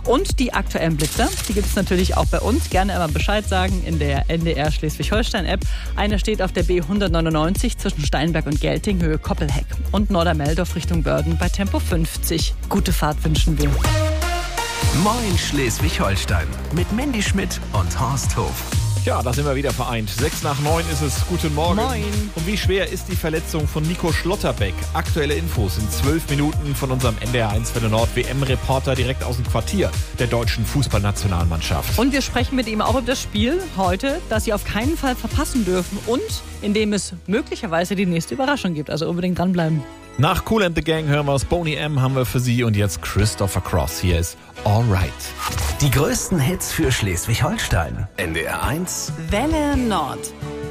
Und die aktuellen Blitzer, die gibt es natürlich auch bei uns. Gerne immer Bescheid sagen in der NDR Schleswig-Holstein-App. Einer steht auf der B199 zwischen Steinberg und Gelting, Höhe Koppelheck. Und Nordermeldorf Richtung Börden bei Tempo 50. Gute Fahrt wünschen wir. Moin Schleswig-Holstein mit Mandy Schmidt und Horst Hof. Ja, da sind wir wieder vereint. 8:06 ist es. Guten Morgen. Moin. Und wie schwer ist die Verletzung von Nico Schlotterbeck? Aktuelle Infos in 12 Minuten von unserem NDR1 Welle Nord WM-Reporter direkt aus dem Quartier der deutschen Fußballnationalmannschaft. Und wir sprechen mit ihm auch über das Spiel heute, das Sie auf keinen Fall verpassen dürfen und in dem es möglicherweise die nächste Überraschung gibt. Also unbedingt dranbleiben. Nach Kool and the Gang hören wir es. Boney M. haben wir für Sie und jetzt Christopher Cross. Hier ist Alright. Die größten Hits für Schleswig-Holstein. NDR1 Welle Nord.